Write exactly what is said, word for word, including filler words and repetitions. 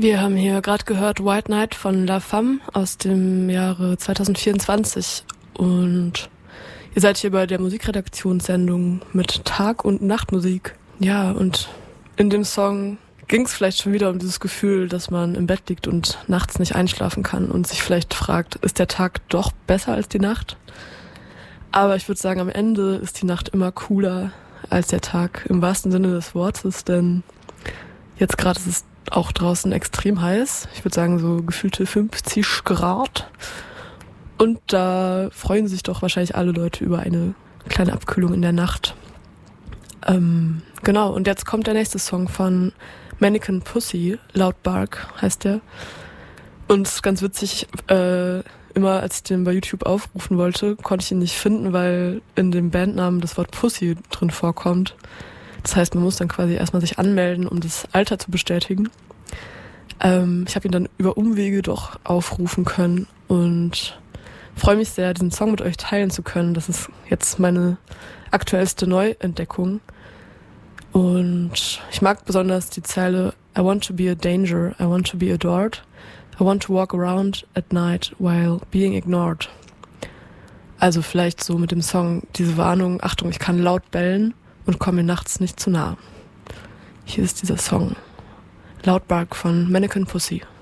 Wir haben hier gerade gehört White Night von La Femme aus dem Jahre zwanzig vierundzwanzig und ihr seid hier bei der Musikredaktionssendung mit Tag- und Nachtmusik. Ja, und in dem Song ging es vielleicht schon wieder um dieses Gefühl, dass man im Bett liegt und nachts nicht einschlafen kann und sich vielleicht fragt, ist der Tag doch besser als die Nacht? Aber ich würde sagen, am Ende ist die Nacht immer cooler als der Tag, im wahrsten Sinne des Wortes, denn jetzt gerade ist es auch draußen extrem heiß. Ich würde sagen so gefühlte fünfzig Grad. Und da freuen sich doch wahrscheinlich alle Leute über eine kleine Abkühlung in der Nacht. Ähm, genau, und jetzt kommt der nächste Song von Mannequin Pussy, Loud Bark heißt der. Und es ist ganz witzig, äh, immer als ich den bei YouTube aufrufen wollte, konnte ich ihn nicht finden, weil in dem Bandnamen das Wort Pussy drin vorkommt. Das heißt, man muss dann quasi erstmal sich anmelden, um das Alter zu bestätigen. Ähm, ich habe ihn dann über Umwege doch aufrufen können und freue mich sehr, diesen Song mit euch teilen zu können. Das ist jetzt meine aktuellste Neuentdeckung. Und ich mag besonders die Zeile I want to be a danger, I want to be adored. I want to walk around at night while being ignored. Also vielleicht so mit dem Song diese Warnung, Achtung, ich kann laut bellen und komme mir nachts nicht zu nah. Hier ist dieser Song. Loud Bark von Mannequin Pussy.